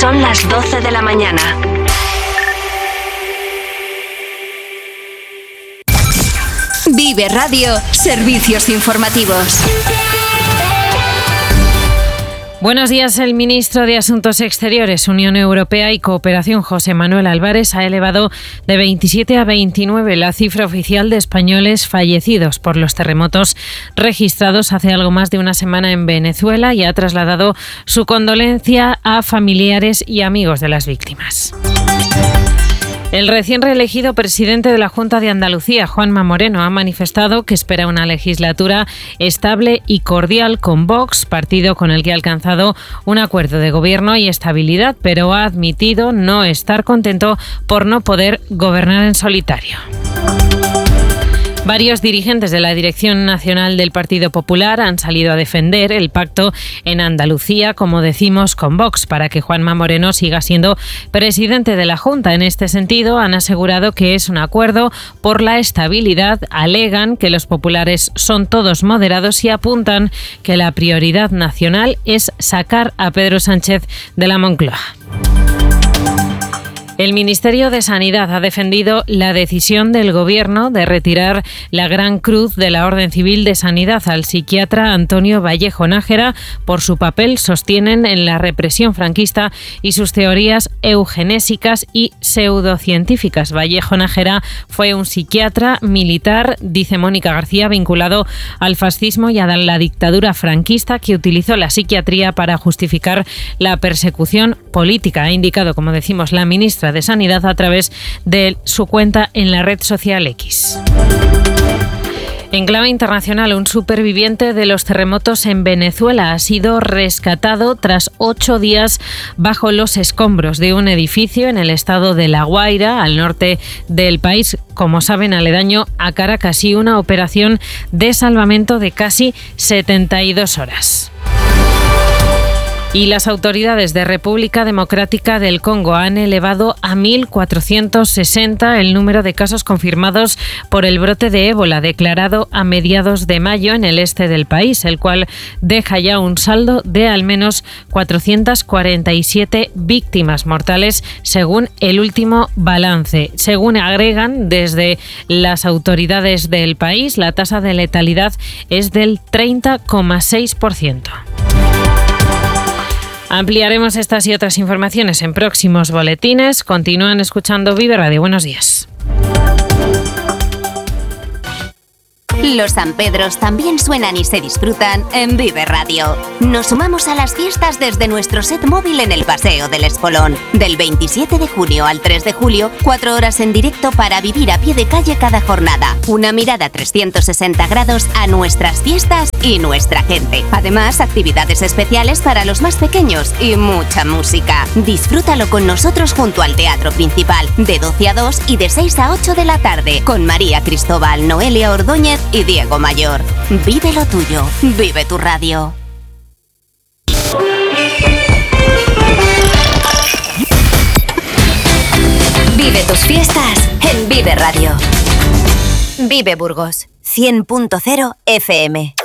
Son las 12 de la mañana. Vive Radio, servicios informativos. Buenos días. El ministro de Asuntos Exteriores, Unión Europea y Cooperación, José Manuel Álvarez, ha elevado de 27 a 29 la cifra oficial de españoles fallecidos por los terremotos registrados hace algo más de una semana en Venezuela y ha trasladado su condolencia a familiares y amigos de las víctimas. El recién reelegido presidente de la Junta de Andalucía, Juanma Moreno, ha manifestado que espera una legislatura estable y cordial con Vox, partido con el que ha alcanzado un acuerdo de gobierno y estabilidad, pero ha admitido no estar contento por no poder gobernar en solitario. Varios dirigentes de la Dirección Nacional del Partido Popular han salido a defender el pacto en Andalucía, como decimos, con Vox, para que Juanma Moreno siga siendo presidente de la Junta. En este sentido, han asegurado que es un acuerdo por la estabilidad, alegan que los populares son todos moderados y apuntan que la prioridad nacional es sacar a Pedro Sánchez de la Moncloa. El Ministerio de Sanidad ha defendido la decisión del Gobierno de retirar la Gran Cruz de la Orden Civil de Sanidad al psiquiatra Antonio Vallejo Nájera por su papel, sostienen, en la represión franquista y sus teorías eugenésicas y pseudocientíficas. Vallejo Nájera fue un psiquiatra militar, dice Mónica García, vinculado al fascismo y a la dictadura franquista, que utilizó la psiquiatría para justificar la persecución política. Ha indicado, como decimos, la ministra de Sanidad a través de su cuenta en la red social X. En clave internacional, un superviviente de los terremotos en Venezuela ha sido rescatado tras 8 días bajo los escombros de un edificio en el estado de La Guaira, al norte del país, como saben, aledaño a Caracas, y una operación de salvamento de casi 72 horas. Y las autoridades de República Democrática del Congo han elevado a 1.460 el número de casos confirmados por el brote de ébola declarado a mediados de mayo en el este del país, el cual deja ya un saldo de al menos 447 víctimas mortales, según el último balance. Según agregan desde las autoridades del país, la tasa de letalidad es del 30,6%. Ampliaremos estas y otras informaciones en próximos boletines. Continúan escuchando Vive Radio. Buenos días. Los San Pedros también suenan y se disfrutan en Vive Radio. Nos sumamos a las fiestas desde nuestro set móvil en el Paseo del Espolón. Del 27 de junio al 3 de julio, 4 horas en directo para vivir a pie de calle cada jornada. Una mirada 360 grados a nuestras fiestas y nuestra gente. Además, actividades especiales para los más pequeños y mucha música. Disfrútalo con nosotros junto al Teatro Principal, de 12 a 2 y de 6 a 8 de la tarde, con María Cristóbal, Noelia Ordóñez y Diego Mayor. Vive lo tuyo, vive tu radio. Vive tus fiestas en Vive Radio. Vive Burgos, 100.0 FM.